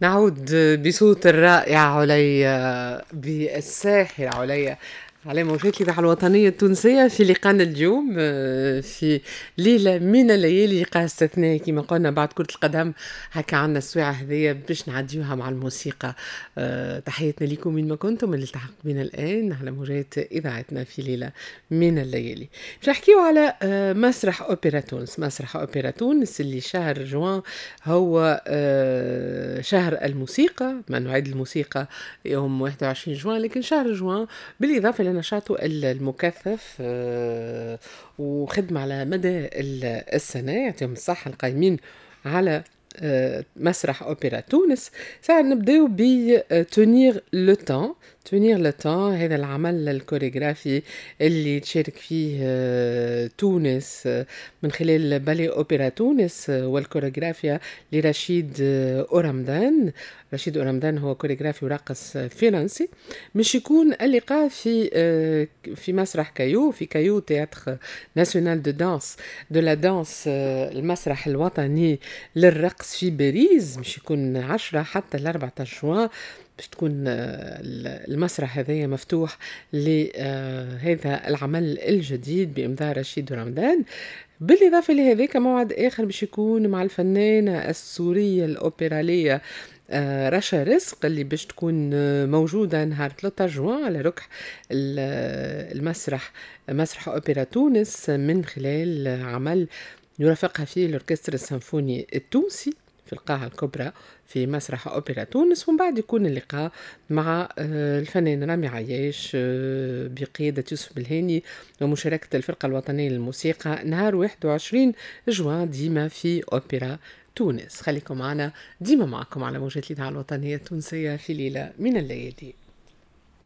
نعود بصوت الرائع عليا بالساحر على موجات الإذاعة الوطنية التونسية في لقاءنا اليوم في ليلة من الليالي، لقاء استثنائي كما قلنا بعد كرة القدم. هكا عنا الساعة هذيا باش نعديوها مع الموسيقى. تحياتنا لكم من ما كنتم اللي التحق بنا الآن على موجات إذاعتنا في ليلة من الليالي. باش نحكيو على مسرح أوبرا تونس. مسرح أوبرا تونس اللي شهر جوان هو شهر الموسيقى، ما نعيد الموسيقى يوم 21 جوان، لكن شهر جوان بالإضافة لنشاطه المكثف وخدمة على مدى السنة. يعطيهم الصحة القائمين على مسرح أوبرا تونس. ساعد نبداو ب تونير لو تان. تونير لو تان هذا العمل الكوريغرافي اللي تشارك فيه تونس من خلال بالي أوبرا تونس والكوريغرافيا لرشيد أورمدان. رشيد أورمدان هو كوريغرافي وراقص فرنسي. مش يكون اللقاء في مسرح كايو، في كايو تياتر ناسيونال دو لا دانس، المسرح الوطني للرقص في باريس. مش يكون 10 حتى 14 جوان باش تكون المسرح هذا مفتوح لهذا العمل الجديد بإمضاء رشيد رمضان. بالإضافة لهذاك موعد آخر باش يكون مع الفنانة السورية الأوبرالية رشا رزق اللي باش تكون موجودة نهار 13 جوان على ركح المسرح، مسرح أوبرا تونس، من خلال عمل يرافقها فيه الأوركسترا السيمفوني التونسي في القاعة الكبرى في مسرح أوبرا تونس. ومن بعد يكون اللقاء مع الفنان رامي عياش بقيادة يوسف بالهاني ومشاركة الفرقة الوطنية للموسيقى نهار 21 جوان ديما في أوبرا تونس. خليكم معنا ديما معكم على موجات الإذاعة الوطنية التونسية في ليلة من الليالي.